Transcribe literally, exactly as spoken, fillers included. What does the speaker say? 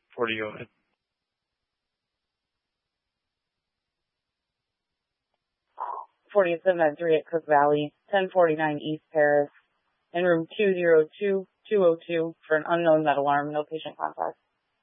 forty, go ahead. forty-seven at three at Cook Valley, ten forty-nine East Paris, in room two zero two two oh two for an unknown med alarm, no patient contact.